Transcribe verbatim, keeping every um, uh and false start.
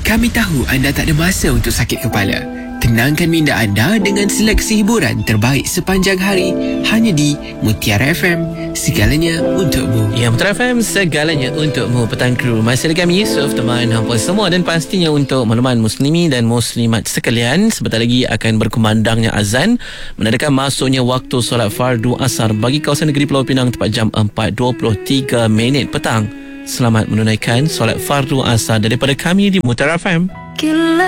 Kami tahu anda tak ada masa untuk sakit kepala. Tenangkan minda anda dengan seleksi hiburan terbaik sepanjang hari hanya di Mutiara F M. Segalanya untukmu. Ya, Mutiara F M, segalanya untukmu. Petang kru, masih ada kami Yusof, teman hampa semua, dan pastinya untuk makluman muslimi dan muslimat sekalian, sebentar lagi akan berkumandangnya azan menandakan masuknya waktu solat fardu asar bagi kawasan negeri Pulau Pinang tepat jam empat dua puluh tiga minit petang. Selamat menunaikan solat fardu asar daripada kami di Mutiara F M.